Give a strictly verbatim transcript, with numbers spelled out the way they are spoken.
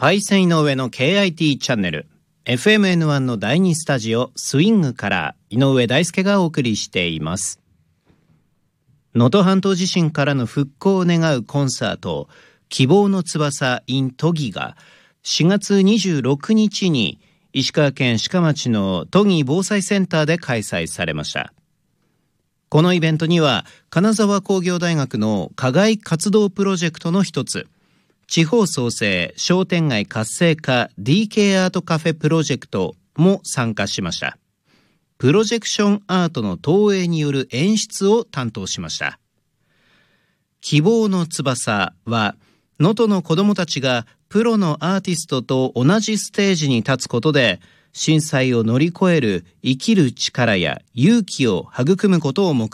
パイセン井上の ケーアイティー チャンネル エフエムエヌワン のだいにスタジオスイングから井上大輔がお送りしています。能登半島地震からの復興を願うコンサート希望の翼 in 都議がしがつにじゅうろくにちに石川県志賀町の都議防災センターで開催されました。このイベントには金沢工業大学の課外活動プロジェクトの一つ地方創生商店街活性化 ディーケー アートカフェプロジェクトも参加しました。プロジェクションアートの投影による演出を担当しました。希望の翼は能登の子どもたちがプロのアーティストと同じステージに立つことで震災を乗り越える生きる力や勇気を育むことを目